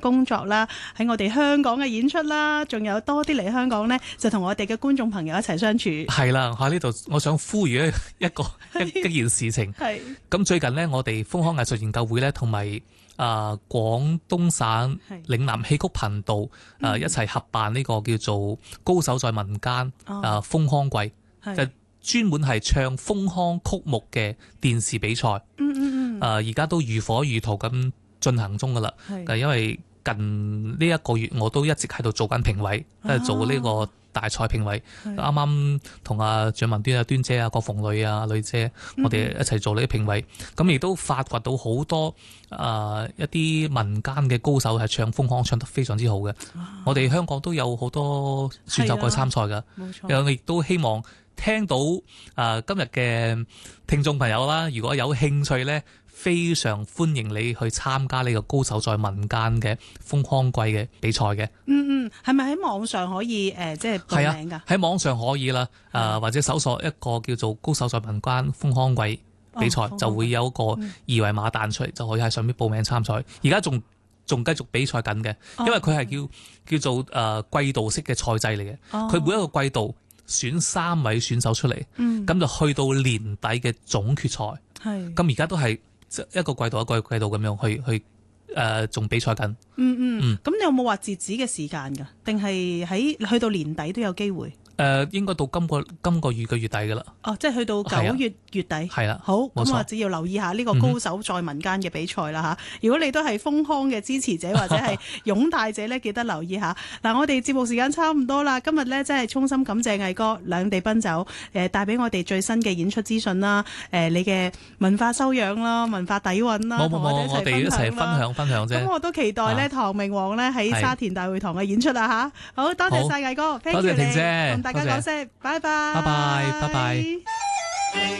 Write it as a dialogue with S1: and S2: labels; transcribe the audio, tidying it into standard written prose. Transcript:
S1: 工作啦，喺我哋香港嘅演出啦，仲有多啲嚟香港呢，就同我哋嘅觀眾朋友一齊相處。
S2: 係啦，喺呢度我想呼籲一件事情。
S1: 係
S2: 咁最近呢，我哋豐康藝術研究會呢，同埋廣東省嶺南戲曲頻道一齊合辦呢個叫做高手在民間豐康季，就專門係唱豐康曲目嘅電視比賽。而家都如火如荼咁進行中噶啦。因為近呢一個月我都一直喺度做緊評委，做呢個大賽評委。啱啱同阿蔣文端、端姐、郭鳳女、女姐，我哋一齊做呢啲評委。咁亦都發掘到好多一啲民間嘅高手係唱豐康唱得非常之好嘅。我哋香港都有好多選手過去參賽噶。冇錯。亦都希望聽到今日嘅聽眾朋友啦，如果有興趣呢，非常歡迎你去參加呢個高手在民間嘅豐康季嘅比賽嘅。
S1: 係咪喺網上可以即係報名㗎？喺
S2: 網上可以啦。或者搜索一個叫做高手在民間豐康季比賽，就會有一個二維碼彈出嚟，就可以喺上面報名參賽。而家仲繼續比賽緊嘅，因為佢係叫做季度式嘅賽制嚟嘅。佢每一個季度選3位選手出嚟，咁就去到年底嘅總決賽。咁而家都係一個季度一個季度咁樣去仲比賽緊。咁你有冇話截止嘅時間㗎？定係去到年底都有機會？應該到今個月嘅月底㗎啦。即係去到9月月底。係啦。好，咁我只要留意下呢個高手在民間嘅比賽啦嚇。如果你都係豐康嘅支持者或者係擁戴者呢，記得留意下。嗱，我哋節目時間差唔多啦。今日呢，真係衷心感謝毅哥兩地奔走，帶俾我哋最新嘅演出資訊啦，你嘅文化修養啦、文化底蘊啦，同我哋一齊分享啫。咁我都期待呢，唐明皇呢喺沙田大會堂嘅演出啦嚇。好多謝晒毅哥，多謝婷姐。大家講聲，拜拜，拜拜，拜拜。